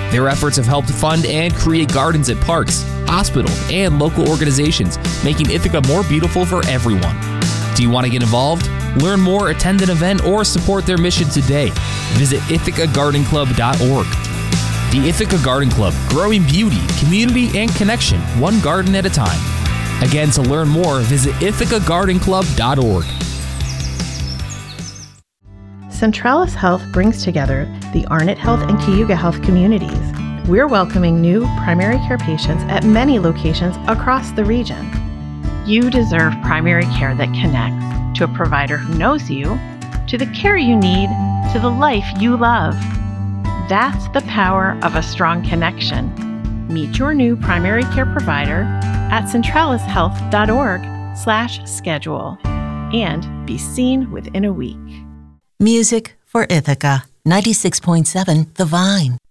Their efforts have helped fund and create gardens at parks, hospitals, and local organizations, making Ithaca more beautiful for everyone. Do you want to get involved? Learn more, attend an event, or support their mission today. Visit ithacagardenclub.org. The Ithaca Garden Club, growing beauty, community, and connection, one garden at a time. Again, to learn more, visit ithacagardenclub.org. Centralis Health brings together the Arnott Health and Cayuga Health communities. We're welcoming new primary care patients at many locations across the region. You deserve primary care that connects to a provider who knows you, to the care you need, to the life you love. That's the power of a strong connection. Meet your new primary care provider at centralishealth.org/schedule and be seen within a week. Music for Ithaca. 96.7 The Vine.